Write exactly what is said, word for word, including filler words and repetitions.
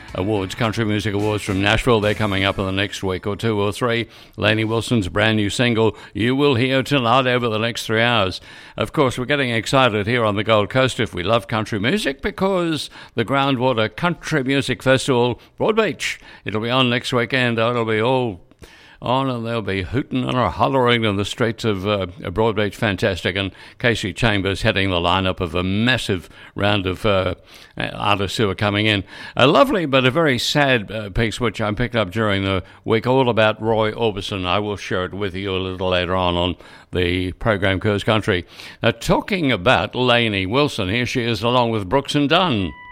Awards, Country Music Awards from Nashville. They're coming up in the next week or two or three. Lainey Wilson's brand new single, You Will Hear Tonight, over the next three hours. Of course, we're getting excited here on the Gold Coast if we love country music because the Groundwater Country Music Festival, Broadbeach, it'll be on next weekend. It'll be all on, and they'll be hooting and hollering in the streets of uh, Broadbeach. Fantastic. And Casey Chambers heading the lineup of a massive round of uh, artists who are coming in. A lovely but a very sad uh, piece which I picked up during the week, all about Roy Orbison. I will share it with you a little later on on the program Coast Country. Now, talking about Lainey Wilson, here she is along with Brooks and Dunn.